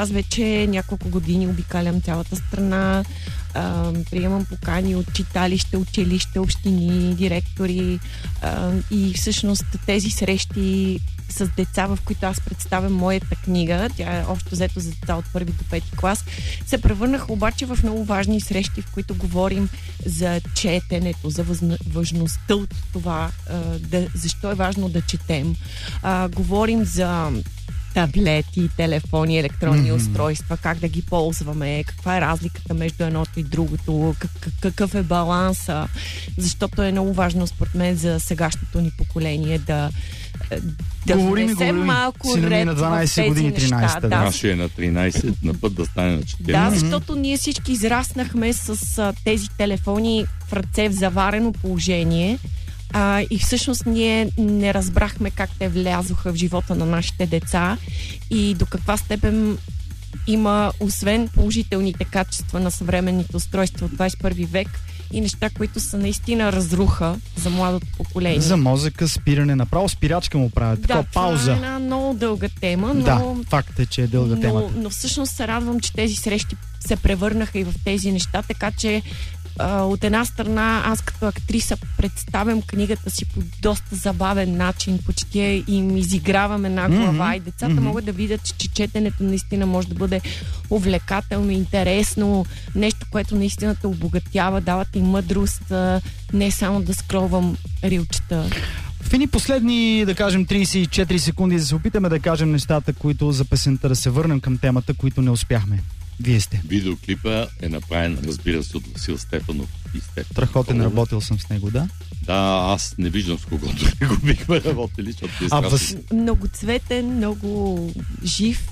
Аз вече няколко години обикалям цялата страна, приемам покани от читалища, училища, общини, директори и всъщност тези срещи с деца, в които аз представям моята книга, тя е общо взето за деца от 1 до 5 клас, се превърнаха обаче в много важни срещи, в които говорим за четенето, за важността от това, защо е важно да четем. Говорим за таблети, телефони, електронни устройства, как да ги ползваме, каква е разликата между едното и другото, какъв е баланса, защото е много важно според мен за сегашното ни поколение да внесем малко ред на 12 години, 13. Нашия е на 13, на път да стане на 14. Да, защото ние всички израснахме с тези телефони в ръце в заварено положение. И всъщност ние не разбрахме как те влязоха в живота на нашите деца и до каква степен има, освен положителните качества на съвременните устройства от 21 век, и неща, които са наистина разруха за младото поколение. За мозъка, спиране, направо спирачка му правят. Такова пауза. Това е една много дълга тема, но... Да, факт е, че е дълга тема. Но всъщност се радвам, че тези срещи се превърнаха и в тези неща, така че от една страна, аз като актриса представям книгата си по доста забавен начин, почти им изигравам една глава и децата могат да видят, че четенето наистина може да бъде увлекателно, интересно, нещо, което наистина те обогатява, дават и мъдрост, не само да скролвам рилчета. В едни последни, да кажем, 34 секунди да се опитаме да кажем нещата, които за песента, да се върнем към темата, които не успяхме. Вие сте. Видеоклипа е направен, разбира се, от Васил Стефанов и Стефан. Страхотен, работил съм с него, да? Да, аз не виждам с когото го бихме работили, защото многоцветен, много жив.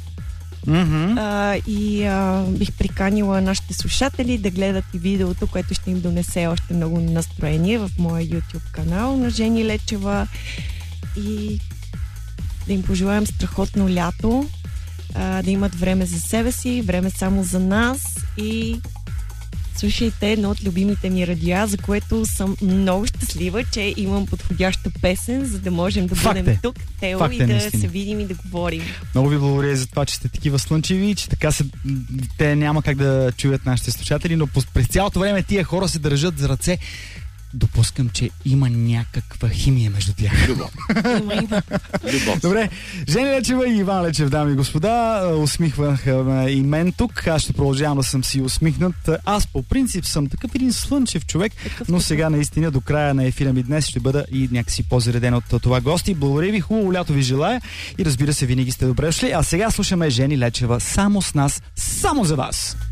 Бих приканила нашите слушатели да гледат и видеото, което ще им донесе още много настроение в моя YouTube канал на Жени Лечева, и да им пожелаем страхотно лято, да имат време за себе си, време само за нас, и слушайте едно от любимите ми радиа, за което съм много щастлива, че имам подходяща песен, за да можем да бъдем тук, Тео, и да се видим и да говорим. Много ви благодаря за това, че сте такива слънчеви, че така те няма как да чуят нашите слушатели, но през цялото време тия хора се държат за ръце. Допускам, че има някаква химия между тях. Любов. Добре, Жени Лечева и Иван Лечев, дами и господа, усмихваха и мен тук. Аз ще продължавам да съм си усмихнат. Аз по принцип съм такъв един слънчев човек, но сега наистина до края на ефира ми днес ще бъда и някакси по-зареден от това гости. Благодаря ви, хубаво лято ви желая и разбира се, винаги сте добре дошли. А сега слушаме Жени Лечева само с нас, само за вас.